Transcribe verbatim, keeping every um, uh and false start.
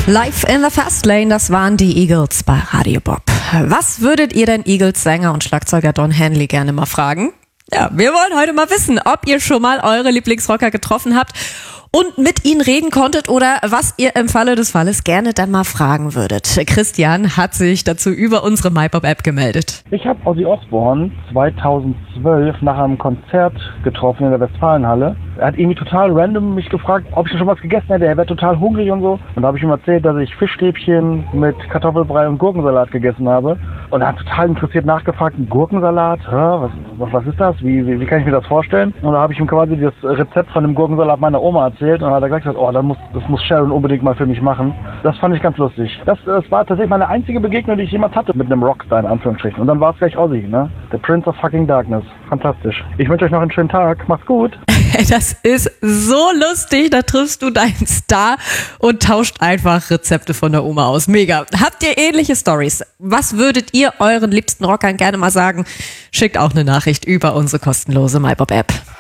Live in the Fast Lane, das waren die Eagles bei Radio Bob. Was würdet ihr denn Eagles-Sänger und Schlagzeuger Don Henley gerne mal fragen? Ja, wir wollen heute mal wissen, ob ihr schon mal eure Lieblingsrocker getroffen habt und mit ihnen reden konntet oder was ihr im Falle des Falles gerne dann mal fragen würdet. Christian hat sich dazu über unsere MyPop-App gemeldet. Ich habe Ozzy Osbourne zweitausendzwölf nach einem Konzert getroffen in der Westfalenhalle. Er hat irgendwie total random mich gefragt, ob ich schon was gegessen hätte. Er wäre total hungrig und so. Und da habe ich ihm erzählt, dass ich Fischstäbchen mit Kartoffelbrei und Gurkensalat gegessen habe. Und er hat total interessiert nachgefragt, Gurkensalat? Hä? Was, was, was ist das? Wie, wie, wie kann ich mir das vorstellen? Und da habe ich ihm quasi das Rezept von dem Gurkensalat meiner Oma erzählt. Und dann hat er gesagt, oh, das muss, das muss Sharon unbedingt mal für mich machen. Das fand ich ganz lustig. Das, das war tatsächlich meine einzige Begegnung, die ich jemals hatte mit einem Rockstar, in Anführungsstrichen. Und dann war es gleich Ozzy, ne? Der Prince of fucking Darkness. Fantastisch. Ich wünsche euch noch einen schönen Tag. Macht's gut. Das ist so lustig, da triffst du deinen Star und tauscht einfach Rezepte von der Oma aus. Mega. Habt ihr ähnliche Stories? Was würdet ihr euren liebsten Rockern gerne mal sagen? Schickt auch eine Nachricht über unsere kostenlose MyPop-App.